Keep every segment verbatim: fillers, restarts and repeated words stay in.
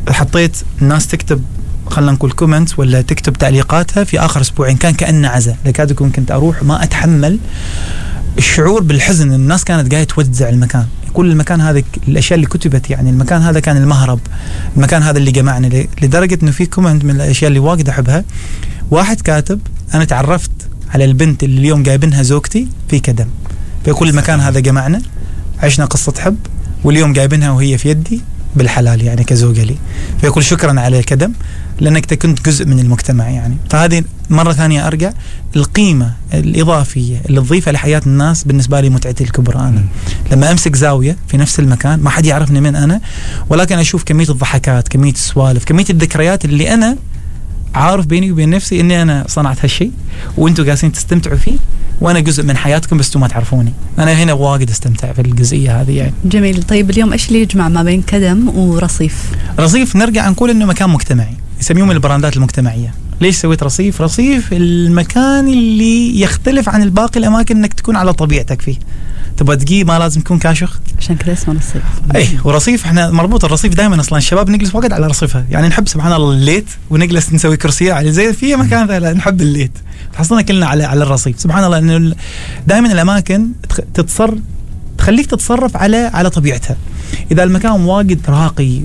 حطيت الناس تكتب خلنا نقول كومنتس ولا تكتب تعليقاتها في آخر أسبوعين، كان كأنه عزا، لكاد يكون كنت أروح ما أتحمل الشعور بالحزن. الناس كانت قاعدة توزع المكان، كل المكان هذا الأشياء اللي كتبت، يعني المكان هذا كان المهرب، المكان هذا اللي جمعنا، لدرجة إنه في كومنت من الأشياء اللي واجد أحبها، واحد كاتب أنا تعرفت على البنت اللي اليوم جايبينها زوجتي في كدم، فيقول المكان هذا جمعنا، عشنا قصة حب، واليوم جايبينها وهي في يدي بالحلال يعني كزوجة لي، فيقول شكرا على الكدم لأنك كنت جزء من المجتمع يعني. فهذه مرة ثانية أرجع، القيمة الإضافية اللي تضيفها لحياة الناس بالنسبة لي متعتي الكبرى. أنا لما أمسك زاوية في نفس المكان ما حد يعرفني من أنا، ولكن أشوف كمية الضحكات، كمية السوالف، كمية الذكريات اللي أنا عارف بيني وبين نفسي إني أنا صنعت هالشيء وأنتوا قاعدين تستمتعوا فيه، وأنا جزء من حياتكم بس ما تعرفوني. أنا هنا واجد استمتع في الجزئية هذه يعني. جميل. طيب اليوم إيش اللي يجمع ما بين كدم ورصيف؟ رصيف نرجع نقول إنه مكان مجتمعي، يسميهم البراندات المجتمعية. ليش سويت رصيف؟ رصيف المكان اللي يختلف عن الباقي الأماكن إنك تكون على طبيعتك فيه. تبغى دقيق ما لازم تكون كاشخ، عشان كذا اسمه رصيف. اي ورصيف احنا مربوط الرصيف دائما اصلا الشباب نجلس واجد على رصيفها، يعني نحب سبحان الله الليت ونجلس نسوي كرسي على زي في مكان ذا نحب الليت، تحصلنا كلنا على على الرصيف. سبحان الله انه دائما الاماكن تتصر تخليك تتصرف على على طبيعتها. اذا المكان واجد راقي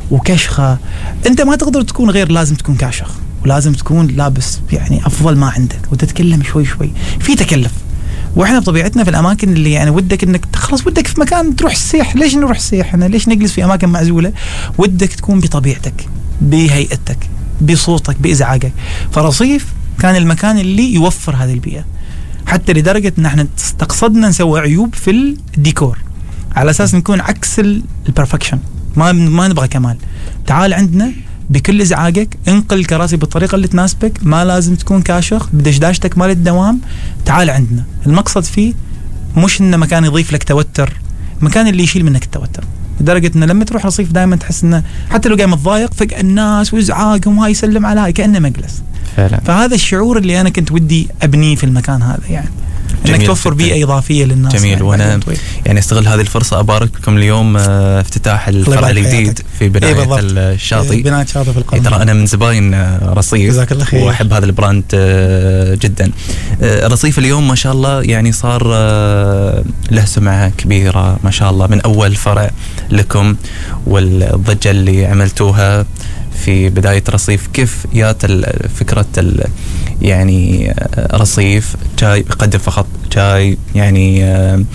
وكشخه انت ما تقدر تكون غير لازم تكون كاشخ، ولازم تكون لابس يعني افضل ما عندك وتتكلم شوي شوي في تكلف. واحنا بطبيعتنا في الاماكن اللي يعني ودك انك تخلص، ودك في مكان تروح السيح، ليش نروح السيح؟ احنا ليش نجلس في اماكن معزوله؟ ودك تكون بطبيعتك، بهيئتك، بصوتك، بازعاجك. فرصيف كان المكان اللي يوفر هذه البيئه، حتى لدرجه ان احنا استقصدنا نسوي عيوب في الديكور على اساس نكون عكس البرفكشن، ما ما نبغى كمال. تعال عندنا بكل ازعاجك، انقل الكراسي بالطريقه اللي تناسبك، ما لازم تكون كاشخ بدشداشتك مال الدوام. تعال عندنا، المقصد فيه مش انه مكان يضيف لك توتر، مكان اللي يشيل منك التوتر، لدرجه انه لما تروح رصيف دائما تحس انه حتى لو قاعد متضايق فجاه الناس وازعاجهم هاي يسلم على هاي كانه مجلس فعلا. فهذا الشعور اللي انا كنت ودي ابنيه في المكان هذا يعني، انك توفر بيئه اضافيه للناس. جميل. يعني وانا يعني استغل هذه الفرصه ابارك لكم اليوم اه افتتاح الفرع الجديد في بنايه إيه الشاطئ. بنايه الشاطئ في القلب. ترى انا من زباين رصيف واحب هذا البراند اه جدا. اه رصيف اليوم ما شاء الله يعني صار اه له سمعه كبيره ما شاء الله من اول فرع لكم، والضجه اللي عملتوها في بداية رصيف. كيف جات فكرة يعني رصيف جاي يقدم فقط جاي يعني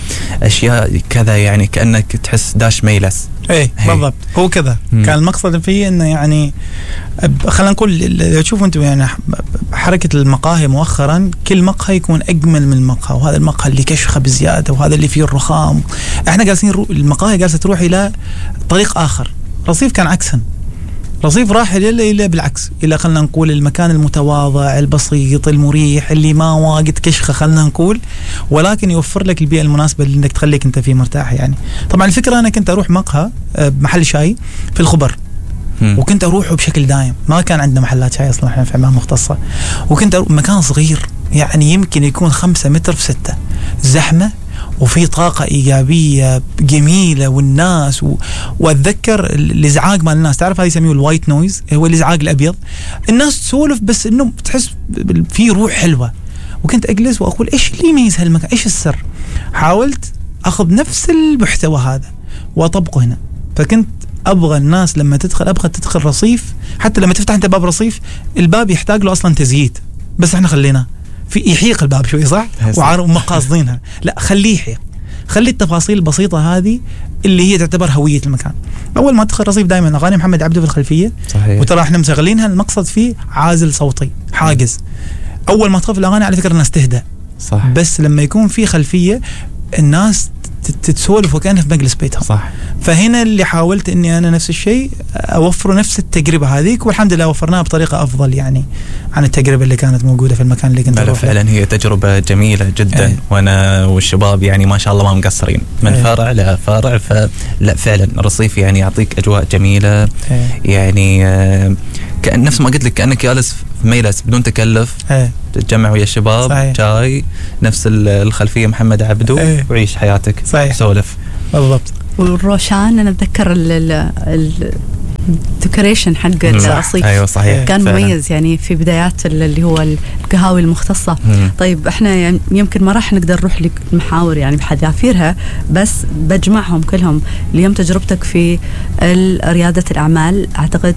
أشياء كذا، يعني كأنك تحس داش ميلس. ايه بالضبط، هو كذا كان المقصد فيه انه يعني خلينا نقول تشوفوا انتم يعني حركه المقاهي مؤخرا كل مقهى يكون اجمل من المقهى، وهذا المقهى اللي كشخه بزياده وهذا اللي فيه الرخام. احنا جالسين المقاهي جالسه تروح الى طريق اخر، رصيف كان عكسا. رصيف راح الى الى بالعكس، الى خلينا نقول المكان المتواضع البسيط المريح اللي ما واجد كشخه خلينا نقول، ولكن يوفر لك البيئه المناسبه اللي انك تخليك انت فيه مرتاح يعني. طبعا الفكره انا كنت اروح مقهى محل شاي في الخبر، وكنت اروحه بشكل دائم، ما كان عندنا محلات شاي اصلا احنا في عمان مختصه، وكنت أروح مكان صغير يعني يمكن يكون خمسة متر في ستة، زحمه وفي طاقة إيجابية جميلة والناس و... وأتذكر الإزعاج مال الناس، تعرف هذا يسميه الوايت نويز، هو الإزعاج الأبيض، الناس تسولف بس إنه تحس في روح حلوة. وكنت أجلس وأقول إيش اللي يميز هالمكان، إيش السر؟ حاولت أخذ نفس المحتوى هذا وأطبقه هنا. فكنت أبغى الناس لما تدخل أبغى تدخل رصيف، حتى لما تفتح أنت باب رصيف الباب يحتاج له أصلا تزييت، بس إحنا خلينا في يحيق الباب شوي صح؟ وما قاصدينها، لا خليه يحيق، خلي التفاصيل البسيطة هذه اللي هي تعتبر هوية المكان. أول ما تدخل رصيف دائما أغاني محمد عبده في الخلفية، صحيح. وترى احنا مشغلينها المقصد فيه عازل صوتي حاجز. أول ما تدخل في الأغاني على فكرة الناس تهدأ، صح. بس لما يكون في خلفية الناس تتسولف وكأنها في مجلس بيتها، صح. فهنا اللي حاولت اني انا نفس الشيء اوفر نفس التجربه هذيك، والحمد لله وفرناها بطريقه افضل يعني عن التجربه اللي كانت موجوده في المكان اللي كنت اروح. فعلا هي تجربه جميله جدا. أي. وانا والشباب يعني ما شاء الله ما مقصرين من أي. فرع لفرع، فلا فعلا الرصيف يعني يعطيك اجواء جميله. أي. يعني كأن نفس ما قلت لك كأنك جالس في ميلس بدون تكلف. أي. تتجمع ويا الشباب، شاي، نفس الخلفيه محمد عبده. أي. وعيش حياتك، صحيح. سولف بالضبط. والروشان انا اتذكر ال ال الديكوريشن حق الرصيف. ايوه صحيح كان فعلا. مميز يعني في بدايات اللي هو القهاوي المختصه. مم. طيب احنا يعني يمكن ما راح نقدر نروح للمحاور يعني بحذافيرها، بس بجمعهم كلهم. اليوم تجربتك في رياده الاعمال اعتقد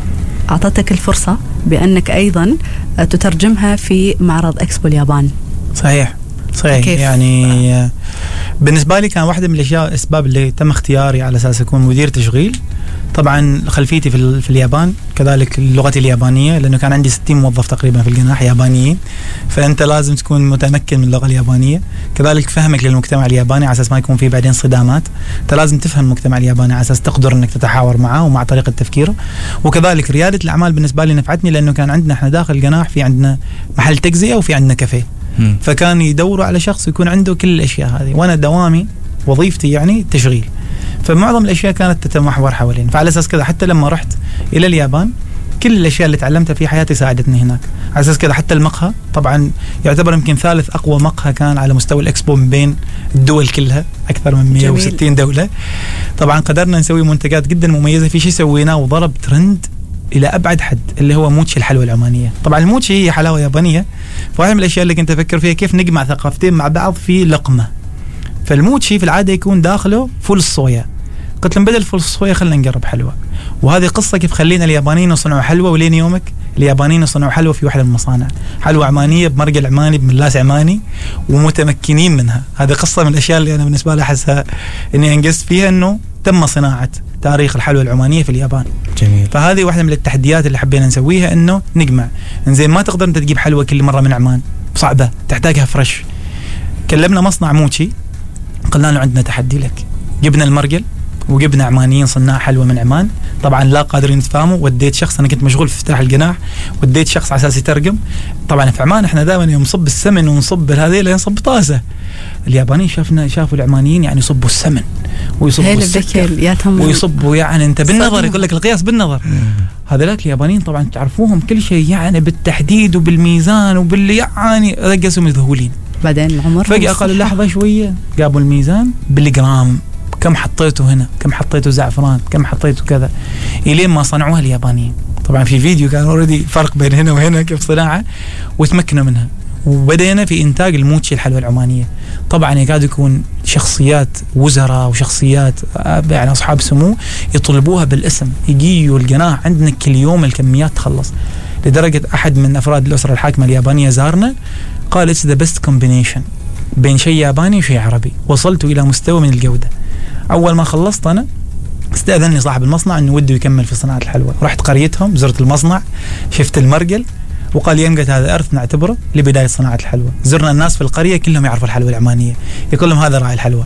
اعطتك الفرصه بانك ايضا تترجمها في معرض اكسبو اليابان. صحيح صحيح. كيف؟ يعني بالنسبه لي كان واحده من الاشياء الاسباب اللي تم اختياري على اساس اكون مدير تشغيل. طبعا خلفيتي في, في اليابان، كذلك لغتي اليابانيه، لانه كان عندي ستين موظف تقريبا في الجناح يابانيين، فانت لازم تكون متمكن من اللغه اليابانيه. كذلك فهمك للمجتمع الياباني على اساس ما يكون في بعدين صدامات. انت لازم تفهم المجتمع الياباني على اساس تقدر انك تتحاور معه ومع طريقه تفكيره. وكذلك رياده الاعمال بالنسبه لي نفعتني، لانه كان عندنا احنا داخل الجناح في عندنا محل تجزئه وفي عندنا كافيه، فكان يدوروا على شخص يكون عنده كل الاشياء هذه، وانا دوامي وظيفتي يعني تشغيل، فمعظم الاشياء كانت تتمحور حوالين. فعلى اساس كذا حتى لما رحت الى اليابان كل الاشياء اللي تعلمتها في حياتي ساعدتني هناك. على اساس كذا حتى المقهى طبعا يعتبر يمكن ثالث اقوى مقهى كان على مستوى الاكسبو من بين الدول كلها، اكثر من مئة وستين دوله. طبعا قدرنا نسوي منتجات جدا مميزه. في شيء سويناه وضرب ترند الى ابعد حد، اللي هو موتشي الحلوى العمانيه. طبعا الموتشي هي حلاوه يابانيه، فواحد من الاشياء اللي كنت افكر فيها كيف نجمع ثقافتين مع بعض في لقمه. فالموتشي في العاده يكون داخله فول الصويا، قلت لهم بدل فول الصويا خلينا نقرب حلوى. وهذه قصه كيف خلينا اليابانيين يصنعوا حلوى، ولين يومك اليابانيين يصنعوا حلوى في واحده من المصانع، حلوى عمانيه بمرقل عماني بملاس عماني ومتمكنين منها. هذه قصه من الاشياء اللي انا بالنسبه لي احسها اني انجزت فيها، انه تم صناعه تاريخ الحلوى العمانيه في اليابان. جميل. فهذه واحدة من التحديات اللي حبينا نسويها، انه نجمع. انزين ما تقدر انت تجيب حلوى كل مره من عمان، صعبه، تحتاجها فريش. كلمنا مصنع موتشي قلنا له عندنا تحدي لك، جبنا المرقل وجبنا عمانيين صناع حلوى من عمان. طبعا لا قادرين يتفاهموا، وديت شخص، انا كنت مشغول في افتتاح الجناح، وديت شخص على اساس يترجم. طبعا في عمان احنا دائما يوم نصب السمن ونصب هذه نصب طاسه. اليابانيين شافنا شافوا العمانيين يعني يصبوا السمن ويصبوا السكر ويصبوا، يعني انت بالنظر يقول لك القياس بالنظر. هذولاك اليابانيين طبعا تعرفوهم كل شيء يعني بالتحديد وبالميزان وباللي يعني رقصوا مذهولين. بعدين العمر فجأة قالوا لحظة شوية، جابوا الميزان بالجرام، كم حطيته هنا، كم حطيته زعفران، كم حطيته كذا، إلين ما صنعوها اليابانيين. طبعا في فيديو كان اوريدي فرق بين هنا وهنا كيف صناعة، وتمكنوا منها. وبدأنا في إنتاج الموتشي الحلوى العمانية. طبعا يكاد يكون شخصيات وزراء وشخصيات يعني أصحاب سمو يطلبوها بالاسم، يجيوا الجناح عندنا كل يوم الكميات تخلص. لدرجة أحد من أفراد الأسرة الحاكمة اليابانية زارنا قال it's the best combination بين شيء ياباني وشيء عربي، وصلت إلى مستوى من الجودة. أول ما خلصت أنا استأذنني صاحب المصنع أنه وده يكمل في صناعة الحلوى. رحت قريتهم، زرت المصنع، شفت المرقل، وقال يمقت هذا إرث نعتبره لبداية صناعة الحلوى. زرنا الناس في القرية كلهم يعرفوا الحلوى العمانية، يقول لهم هذا راعي الحلوى.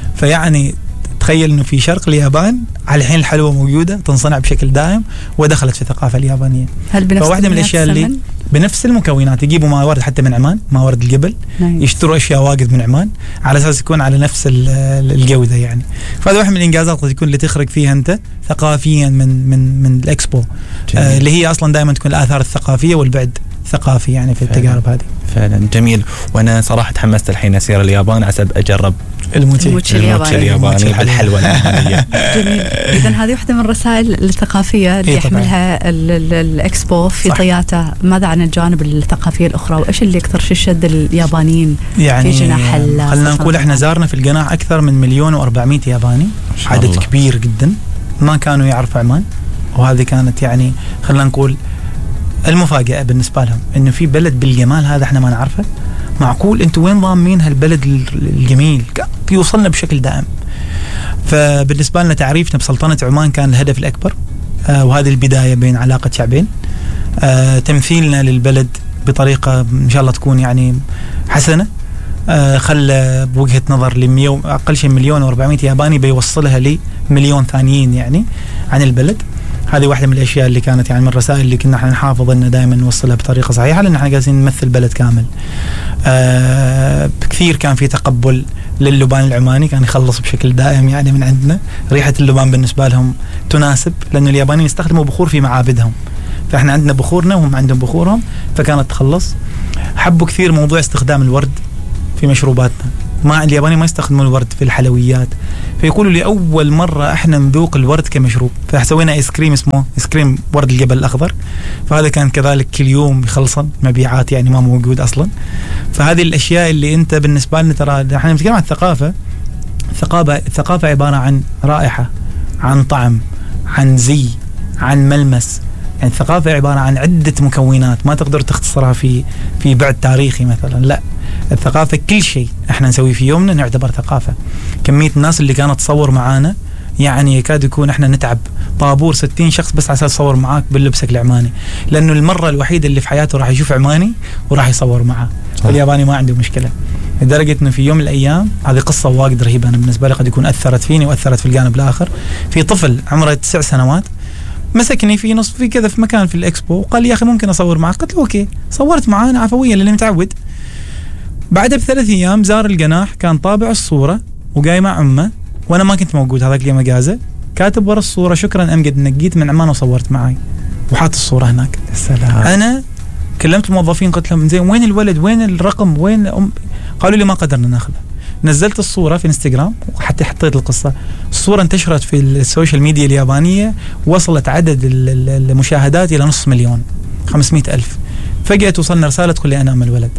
فيعني تخيل أنه في شرق اليابان على الحين الحلوى موجودة تنصنع بشكل دائم ودخلت في الثقافة اليابانية. هل بنفس فواحدة من الأشياء اللي بنفس المكونات، يجيبوا موارد حتى من عمان، موارد الجبل، يشتروا أشياء واجد من عمان على أساس يكون على نفس الجودة يعني. فهذا واحد من الإنجازات اللي تكون اللي تخرج فيها أنت ثقافيا من من من الإكسبو، آه اللي هي أصلا دائما تكون الآثار الثقافية والبعد ثقافي يعني في التجارب هذه. فعلا جميل. وأنا صراحة تحمست الحين أسير اليابان عشان أجرب الموتشي الياباني, الياباني بالحلوى العمانية. جميل. إذا هذه واحدة من الرسائل الثقافية اللي يحملها الإكسبو في طياته. ماذا عن الجانب الثقافية الأخرى، وإيش اللي أكثر شيء شد اليابانيين يعني في جناح؟ خلنا نقول إحنا زارنا في الجناح أكثر من مليون وأربعمائة ياباني، عدد الله. كبير جدا ما كانوا يعرفوا عمان. وهذه كانت يعني خلنا نقول المفاجأة بالنسبة لهم، إنه في بلد بالجمال هذا إحنا ما نعرفه. معقول أنتوا وين ضامين هالبلد الجميل؟ يوصلنا بشكل دائم. فبالنسبة لنا تعريفنا بسلطنة عمان كان الهدف الأكبر، آه وهذه البداية بين علاقة شعبين. آه تمثيلنا للبلد بطريقة إن شاء الله تكون يعني حسنة، آه خلى بوجهة نظر لمليون أقل شيء مليون وأربعمائة ياباني بيوصلها لمليون ثانيين يعني عن البلد. هذه واحدة من الأشياء اللي كانت يعني من الرسائل اللي كنا احنا نحافظ إن دائما نوصلها بطريقة صحيحة، لأن احنا قاعدين نمثل بلد كامل. آه كثير كان في تقبل لللبان العماني، كان يخلص بشكل دائم يعني من عندنا. ريحة اللبان بالنسبة لهم تناسب، لأن اليابانيين يستخدموا بخور في معابدهم، فاحنا عندنا بخورنا وهم عندهم بخورهم، فكانت تخلص. حبوا كثير موضوع استخدام الورد في مشروباتنا، ما الياباني ما يستخدمون الورد في الحلويات، فيقولوا لي أول مرة إحنا نذوق الورد كمشروب، فسوينا آيس كريم اسمه آيس كريم ورد الجبل الأخضر، فهذا كان كذلك كل يوم يخلصن مبيعات يعني ما موجود أصلا. فهذه الأشياء اللي أنت بالنسبة لنا ترى إحنا بنتكلم عن الثقافة، الثقافة الثقافة عبارة عن رائحة، عن طعم، عن زي، عن ملمس. يعني الثقافة عبارة عن عدة مكونات ما تقدر تختصرها في في بعد تاريخي مثلا، لا الثقافة كل شيء احنا نسويه في يومنا نعتبر ثقافة. كمية الناس اللي كانت تصور معانا يعني يكاد يكون احنا نتعب، طابور ستين شخص بس على اساس يصور معاك بلبسك العماني، لانه المرة الوحيدة اللي في حياته راح يشوف عماني وراح يصور معاه. الياباني ما عنده مشكلة، لدرجة انه في يوم من الايام هذه قصة واجد رهيبة انا بالنسبة لي قد يكون اثرت فيني واثرت في الجانب الاخر. في طفل عمره تسع سنوات مسكني في نص في كذا في مكان في الاكسبو وقال لي يا اخي ممكن اصور معك؟ قلت له اوكي، صورت معاه انا عفويا لاني متعود. بعدها بثلاث ايام زار الجناح، كان طابع الصوره وجاي مع امه وانا ما كنت موجود هذاك اليوم اجازه، كاتب ورا الصوره شكرا امجد انك جيت من عمان وصورت معي، وحاط الصوره هناك. السلام. انا كلمت الموظفين قلت لهم زين وين الولد، وين الرقم، وين أم؟ قالوا لي ما قدرنا ناخذه. نزلت الصورة في انستغرام وحتى حطيت القصة، الصورة انتشرت في السوشيال ميديا اليابانية، وصلت عدد المشاهدات إلى نص مليون خمسمائة ألف. فجأة وصلنا رسالة تقول لي أنا أم الولد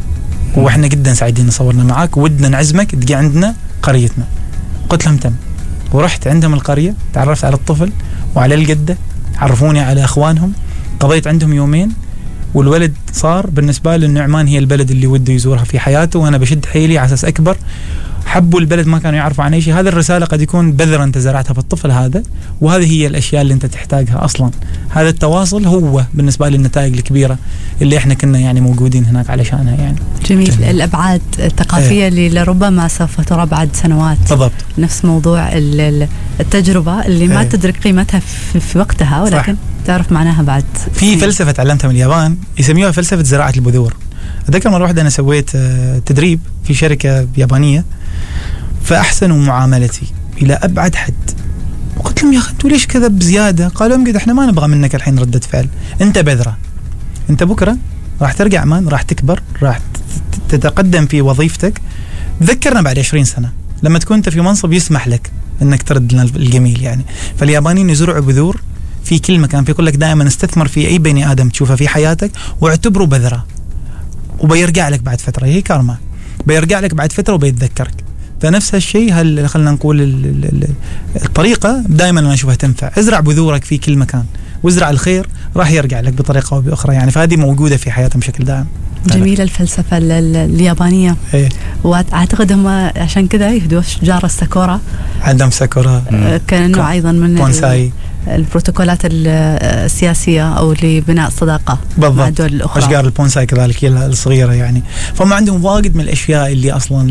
وإحنا جدا سعيدين صورنا معك، ودنا نعزمك تجي عندنا قريتنا. قلت لهم تم، ورحت عندهم القرية، تعرفت على الطفل وعلى الجدة، عرفوني على أخوانهم، قضيت عندهم يومين. والولد صار بالنسبة له إنه عمان هي البلد اللي وده يزورها في حياته، وأنا بشد حيلي على أساس أكبر. حبوا البلد، ما كانوا يعرفوا عن أي شيء. هذه الرسالة قد يكون بذرة أنت زرعتها في الطفل هذا، وهذه هي الأشياء اللي أنت تحتاجها أصلا. هذا التواصل هو بالنسبة لي النتائج الكبيرة اللي إحنا كنا يعني موجودين هناك علشانها يعني. جميل. جميل. الأبعاد الثقافية ايه. اللي لربما سوف ترى بعد سنوات. بالضبط. نفس موضوع التجربة اللي ما ايه. تدرك قيمتها في, في وقتها، ولكن صح. تعرف معناها بعد. في فلسفة تعلمتها من اليابان يسميوها فلسفة زراعة البذور. أتذكر مرة واحدة أنا سويت تدريب في شركة يابانية، فأحسنوا معاملتي إلى أبعد حد، وقلت لهم يا أخي أنتوا ليش كذا بزيادة؟ قالوا أمجد إحنا ما نبغى منك الحين ردة فعل، أنت بذرة، أنت بكرة راح ترجع عمان، راح تكبر، راح تتقدم في وظيفتك. ذكرنا بعد عشرين سنة لما تكون أنت في منصب يسمح لك أنك ترد لنا الجميل يعني. فاليابانيين يزرعوا بذور في كل مكان، في يقول لك دائما استثمر في أي بني آدم تشوفه في حياتك واعتبره بذرة، وبيرجع لك بعد فترة، هي كارما، بيرجع لك بعد فترة وبيتذكرك. فنفس الشيء هل خلنا نقول ال ال الطريقة دائما أنا أشوفها تنفع. ازرع بذورك في كل مكان وازرع الخير، راح يرجع لك بطريقة أو بأخرى يعني. فهذه موجودة في حياتهم بشكل دائم. جميلة الفلسفة اليابانية. ايه. واعتقد هم عشان كذا يهدوا شجار الساكورا، عندهم ساكورا كأنه أيضا من بونساي، البروتوكولات السياسية أو لبناء صداقة مع الدول الأخرى. أشجار البونساي كذلك هي الصغيرة يعني. فهم عندهم واجد من الأشياء اللي أصلا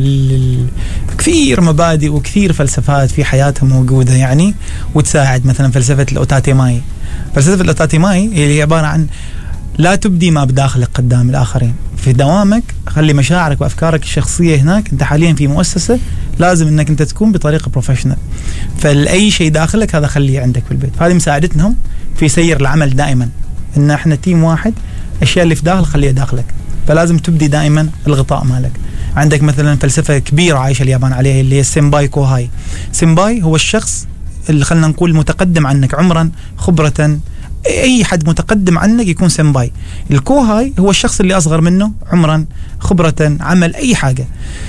كثير مبادئ وكثير فلسفات في حياتهم موجودة يعني، وتساعد. مثلا فلسفة الأوتاتيماي، فلسفة الأوتاتيماي هي عبارة عن لا تبدي ما بداخلك قدام الآخرين. في دوامك خلي مشاعرك وأفكارك الشخصية هناك، أنت حاليا في مؤسسة لازم أنك أنت تكون بطريقة بروفيشنال، فالأي شيء داخلك هذا خليه عندك في البيت. فهذه مساعدتهم في سير العمل دائما، إن إحنا تيم واحد، الأشياء اللي في داخل خليها داخلك، فلازم تبدي دائما الغطاء مالك. عندك مثلا فلسفة كبيرة عايشة اليابان عليها اللي هي سيمباي كوهاي. سيمباي هو الشخص اللي خلنا نقول متقدم عنك عمرا، خبرة، أي حد متقدم عنك يكون سيمباي. الكوهاي هو الشخص اللي أصغر منه عمرا، خبرة، عمل، أي حاجة.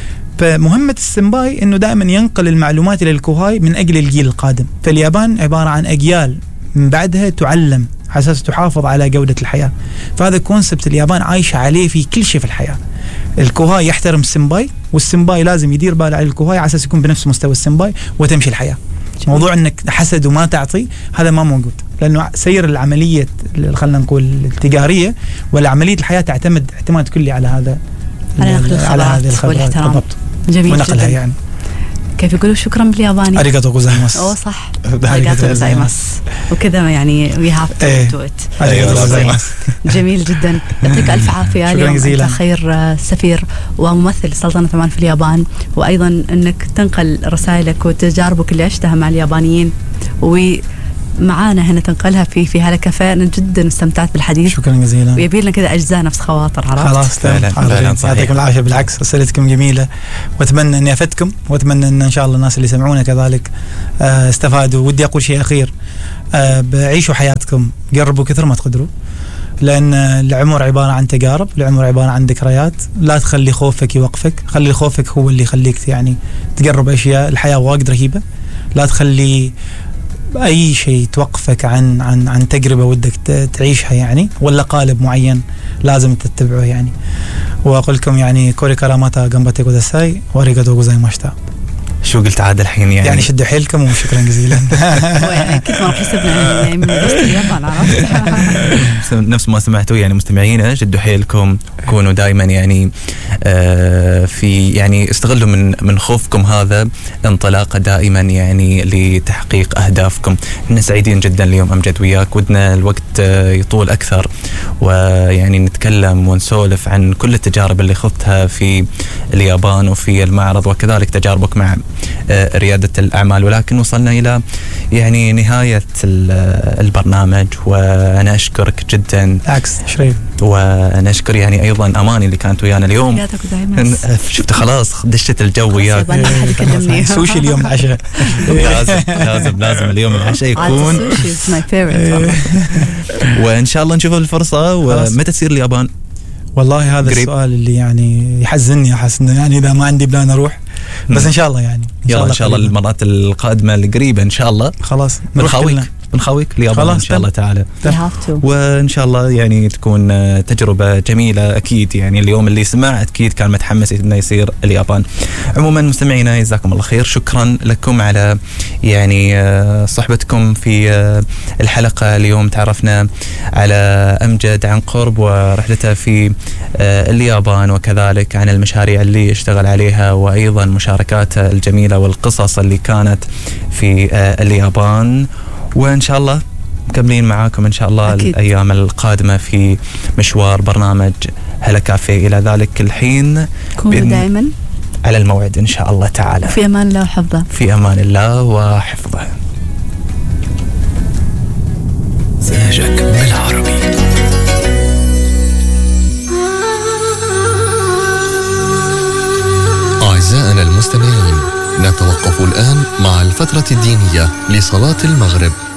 فمهمة السيمباي إنه دائما ينقل المعلومات إلى الكوهاي من أجل الجيل القادم. فاليابان عبارة عن أجيال من بعدها تعلم على أساس تحافظ على جودة الحياة. فهذا كونسبت اليابان عايشة عليه في كل شيء في الحياة. الكوهاي يحترم السيمباي، والسيمباي لازم يدير باله على الكوهاي على أساس يكون بنفس مستوى السيمباي وتمشي الحياة. موضوع انك حسد وما تعطي هذا ما موجود، لانه سير العمليه خلينا نقول التجاريه والعمليه الحياه تعتمد اعتماد كلي على هذا، على نقل الخبرات والاحترام. بالضبط. جميل ونقلها يعني. كيف يقولوا شكرا بالياباني؟ أريغاتو غوزايماس. أوه صح، أريغاتو غوزايماس وكذا يعني we have to do it. أريغاتو غوزايماس. جميل جدا، يعطيك ألف عافية. اليوم أنت خير سفير وممثل سلطنة عمان في اليابان، وأيضا أنك تنقل رسائلك وتجاربك اللي عشتها مع اليابانيين معانا هنا تنقلها في في هالكافيه. أنا جدا استمتعت بالحديث. شكرا جزيلا. ويبي لنا كذا أجزاء نفس خواطر. عرفت؟ خلاص تمام. يعطيكم العافية. بالعكس أسئلتكم جميلة، وأتمنى إني أفدتكم، وأتمنى إن إن شاء الله الناس اللي سمعونا كذلك استفادوا. ودي أقول شيء أخير، بعيشوا حياتكم، قربوا كثر ما تقدروا، لأن العمر عبارة عن تجارب، العمر عبارة عن ذكريات. لا تخلي خوفك يوقفك، خلي خوفك هو اللي يخليك يعني تجرب أشياء. الحياة واجد رهيبة، لا تخلي أي شيء توقفك عن عن عن تجربة ودك تعيشها يعني، ولا قالب معين لازم تتبعه يعني. وأقول لكم يعني كوري كراماتا جنبتي كوداساي واريغاتو غوزايماشتا. شو قلت عاد الحين يعني؟ يعني شدوا حيلكم وشكرا جزيلا. يعني أكيد ما راح يسبنا من دراسة اليابان. عرفت؟ نفس ما سمعتوا يعني مستمعينا، شدوا حيلكم، كونوا دائما يعني آه في يعني استغلوا من من خوفكم هذا انطلاقة دائما يعني لتحقيق أهدافكم. احنا سعيدين جدا اليوم أمجد وياك، ودنا الوقت آه يطول أكثر، ويعني نتكلم ونسولف عن كل التجارب اللي خضتها في اليابان وفي المعرض، وكذلك تجاربك مع ريادة الأعمال. ولكن وصلنا إلى يعني نهاية البرنامج، وأنا أشكرك جدا. عكس شريف. وأنا أشكر يعني أيضا أماني اللي كانت ويانا اليوم. شفت خلاص دشت الجو وياك. سوشي اليوم العشاء. لازم لازم لازم اليوم العشاء يكون. وإن شاء الله نشوف الفرصة. ومتى تصير اليابان؟ والله هذا قريب. السؤال اللي يعني يحزنني، أحس إنه يعني إذا ما عندي بلان أروح، بس إن شاء الله يعني إن شاء الله إن شاء الله المرات القادمة القريبة إن شاء الله. خلاص بنخاويك بنخاويك اليابان إن شاء الله تعالى. وإن شاء الله يعني تكون تجربة جميلة أكيد. يعني اليوم اللي سمع أكيد كان متحمس إنه يصير اليابان. عموما مستمعينا جزاكم الله خير، شكرا لكم على يعني صحبتكم في الحلقة اليوم. تعرفنا على أمجد عن قرب ورحلته في اليابان، وكذلك عن المشاريع اللي اشتغل عليها، وأيضا مشاركاته الجميلة والقصص اللي كانت في اليابان. وإن شاء الله مكملين معاكم إن شاء الله أكيد. الأيام القادمة في مشوار برنامج هلا كافيه. إلى ذلك الحين كونوا دائما على الموعد إن شاء الله تعالى. في أمان الله وحفظه. في أمان الله وحفظه. زاجك بالعربي. أعزائنا المستمعين، نتوقف الآن مع الفترة الدينية لصلاة المغرب.